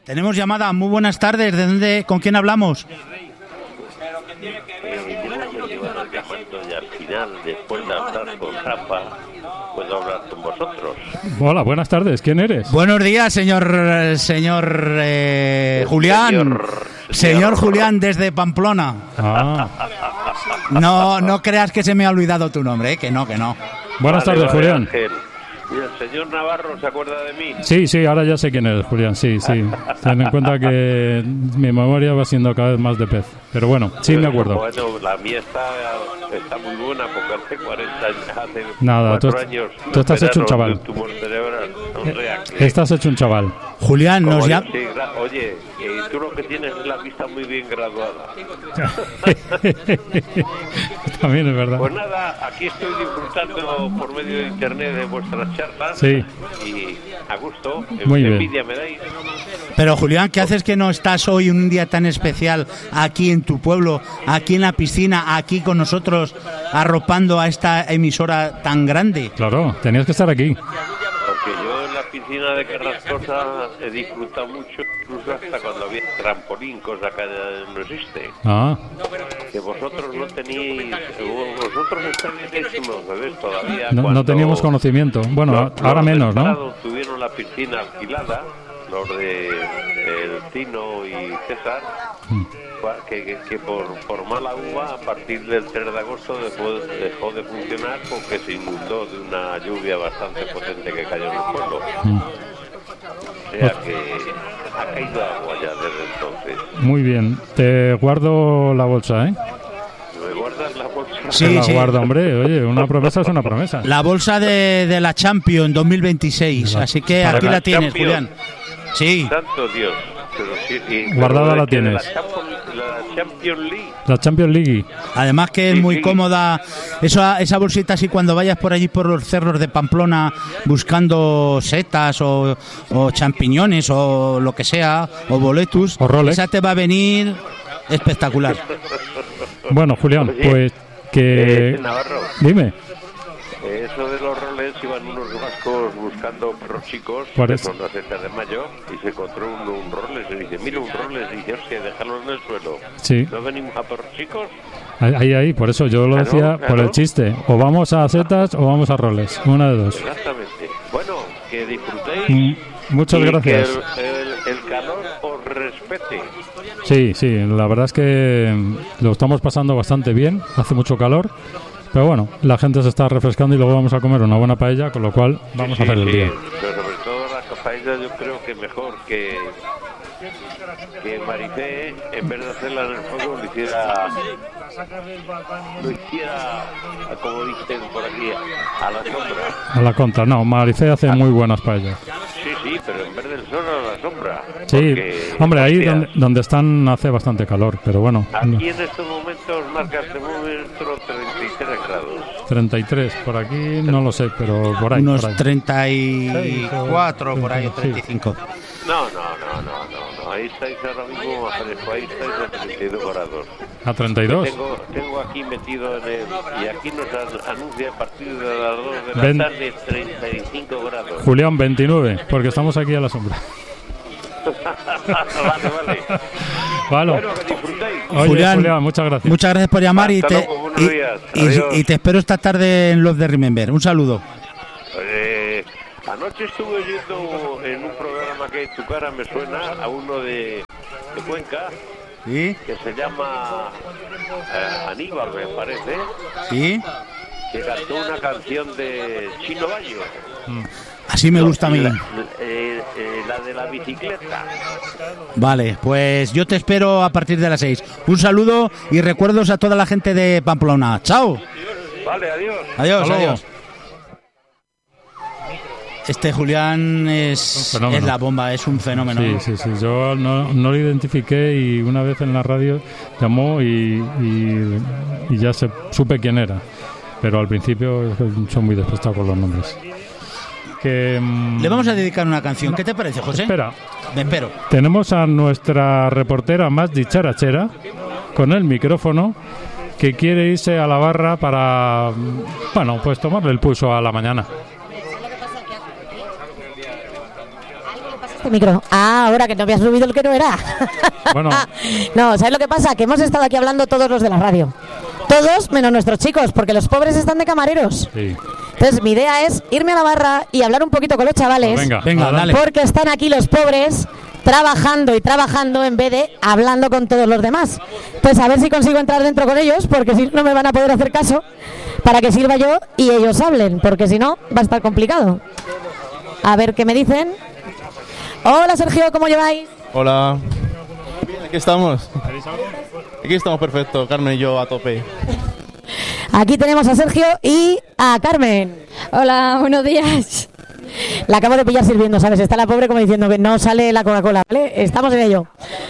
Tenemos llamada. Muy buenas tardes. ¿De dónde? ¿Con quién hablamos? Y al final, después de hablar con Rafa, puedo hablar con vosotros. Hola, buenas tardes. ¿Quién eres? Buenos días, señor Julián. Señor Julián, desde Pamplona. No creas que se me ha olvidado tu nombre, que no. Buenas tardes, Julián. Ángel. ¿Y el señor Navarro se acuerda de mí? Sí, ahora ya sé quién eres, Julián, sí. Ten en cuenta que mi memoria va siendo cada vez más de pez. Pero bueno, sí me acuerdo. Bueno, la mía está muy buena porque hace 40 años, hace Nada, 4 años... Tú estás hecho un chaval. Tumor cerebral, o sea que... Estás hecho un chaval. Julián, nos llama... Oye, tú lo que tienes es la vista muy bien graduada. También es verdad. Pues nada, aquí estoy disfrutando por medio de internet de vuestras charlas. Sí. Y a gusto. Muy bien. Envidia me dais. Pero Julián, ¿qué haces que no estás hoy un día tan especial aquí en tu pueblo, aquí en la piscina, aquí con nosotros, arropando a esta emisora tan grande? Claro, tenías que estar aquí. Porque yo en la piscina de Carrascosa he disfrutado mucho, incluso hasta cuando había trampolín, cosa que no existe. Que vosotros no teníais, vosotros estáis unos bebés todavía. No teníamos conocimiento. Bueno, ahora menos, ¿no? Tuvieron la piscina alquilada, los de el Tino y César, que por mala uva a partir del 3 de agosto dejó de funcionar porque se inundó de una lluvia bastante potente que cayó en el pueblo. O sea que ha caído agua ya desde entonces. Muy bien, te guardo la bolsa, ¿eh? ¿Me guardas la bolsa? Sí, la guardo, hombre. Oye, una promesa es una promesa. La bolsa de la Champions 2026, así que aquí la tienes, Julián. Sí. Santo Dios. Pero sí, guardada la tienes. La Champions League. La Champions League. Además que es muy cómoda esa bolsita, así cuando vayas por allí por los cerros de Pamplona buscando setas o champiñones o lo que sea, o boletus, o Rolex. Esa te va a venir espectacular. Bueno, Julián, oye, pues que... Navarro. Dime. Eso de los roles, iban unos vascos buscando perros chicos, que son las 7 de mayo, y se encontró un roles y dice, mira un roles, y dice, hostia, déjalo en el suelo. Sí. ¿No venimos a perros chicos? Ahí, por eso yo lo decía, por el chiste. O vamos a setas o vamos a roles, una de dos. Exactamente. Bueno, que disfrutéis. Muchas gracias. Que el calor os respete. Sí, la verdad es que lo estamos pasando bastante bien, hace mucho calor. Pero bueno, la gente se está refrescando y luego vamos a comer una buena paella, con lo cual vamos a hacer el día. Pero sobre todo la paella yo creo que mejor que Marifé, en vez de hacerla en el fuego, lo hiciera, como dicen por aquí, a la sombra. A la contra, no, Marifé hace muy buenas paellas. Sí, pero en vez del sol a la sombra. Sí, porque, hombre, ahí donde están hace bastante calor, pero bueno. Aquí en estos momentos marca el termómetro 33 grados. 33, por aquí no lo sé, pero por ahí. Unos por ahí. 34, por ahí, 35. No. Ahí estáis ahora mismo, ahí estáis a 32 grados. ¿A 32? Tengo aquí metido en el... Y aquí nos anuncia a partir de las 2 de la tarde 35 grados. Julián, 29, porque estamos aquí a la sombra. Vale. Bueno, que disfrutéis. Oye, Julián, muchas gracias. Muchas gracias por llamar y te espero esta tarde en Love de Remember. Un saludo. Anoche estuve oyendo en un programa que Tu cara me suena a uno de Cuenca, ¿sí? Que se llama Aníbal, me parece. ¿Sí? Que cantó una canción de Chino Bayo. Así me gusta a mí. La de la bicicleta. Vale, pues yo te espero a partir de las 6. Un saludo y recuerdos a toda la gente de Pamplona. ¡Chao! Vale, adiós. Adiós. Este Julián es la bomba, es un fenómeno. Sí. Yo no lo identifiqué y una vez en la radio llamó y ya supe quién era. Pero al principio son muy despestados con los nombres. Le vamos a dedicar una canción. ¿Qué te parece, José? Espera. Me espero. Tenemos a nuestra reportera más dicharachera con el micrófono que quiere irse a la barra para, pues tomarle el pulso a la mañana. este micro. Ah, ahora que no habías subido el que no era. Bueno. No, ¿sabes lo que pasa? Que hemos estado aquí hablando todos los de la radio. Todos menos nuestros chicos, porque los pobres están de camareros. Sí. Entonces mi idea es irme a la barra y hablar un poquito con los chavales. Pues venga, dale. Porque están aquí los pobres trabajando y trabajando en vez de hablando con todos los demás. Entonces a ver si consigo entrar dentro con ellos, porque si no me van a poder hacer caso, para que sirva yo y ellos hablen, porque si no va a estar complicado. A ver qué me dicen. Hola Sergio, ¿cómo lleváis? Hola. Bien, aquí estamos. Aquí estamos perfecto, Carmen y yo a tope. Aquí tenemos a Sergio y a Carmen. Hola, buenos días. La acabo de pillar sirviendo, ¿sabes? Está la pobre como diciendo que no sale la Coca-Cola, ¿vale? Estamos en ello.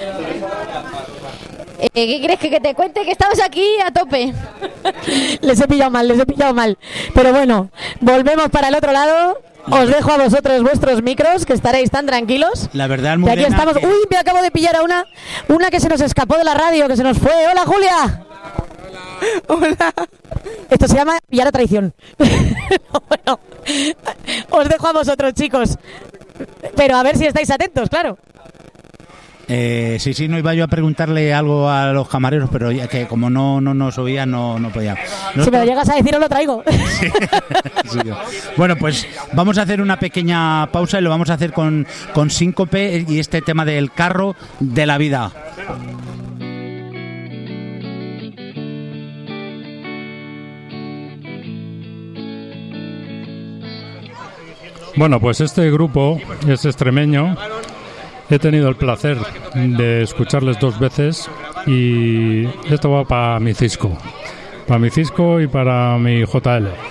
¿Qué crees que te cuente? Que estamos aquí a tope. Les he pillado mal. Pero bueno, volvemos para el otro lado. Os dejo a vosotros vuestros micros, que estaréis tan tranquilos. La verdad, que aquí estamos. Uy, me acabo de pillar a una que se nos escapó de la radio, que se nos fue. ¡Hola, Julia! Hola. Esto se llama pillar a traición. Bueno, os dejo a vosotros, chicos. Pero a ver si estáis atentos, claro. Sí, no iba yo a preguntarle algo a los camareros, pero ya que como no nos oía, no podía. Si me lo llegas a decir, os lo traigo. Sí. Sí. Bueno, pues vamos a hacer una pequeña pausa y lo vamos a hacer con síncope y este tema del carro de la vida. Bueno, pues este grupo es extremeño. He tenido el placer de escucharles 2 veces y esto va para mi Cisco y para mi JL.